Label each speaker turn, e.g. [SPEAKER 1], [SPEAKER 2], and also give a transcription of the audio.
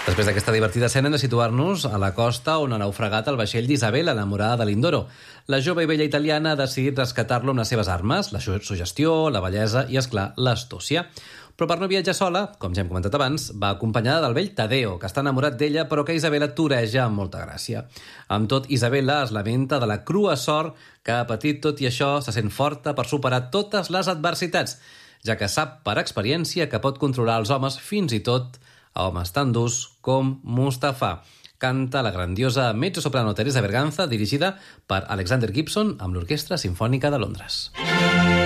[SPEAKER 1] Després d'aquesta divertida escena hem de situar-nos a la costa on ha naufragat el vaixell d'Isabel, enamorada de Lindoro. La jove i bella italiana ha decidit rescatar-lo amb les seves armes, la suggestió, la bellesa i, esclar, l'astúcia. Però per no viatjar sola, com ja hem comentat abans, va acompanyada del vell Tadeo, que està enamorat d'ella però que Isabela toreja amb molta gràcia. Amb tot, Isabela es lamenta de la crua sort que ha patit, tot i això se sent forta per superar totes les adversitats, ja que sap per experiència que pot controlar els homes fins i tot a homes tan durs com Mustafa. Canta la grandiosa mezzosoprano Teresa Berganza, dirigida per Alexander Gibson amb l'Orquestra Simfònica de Londres.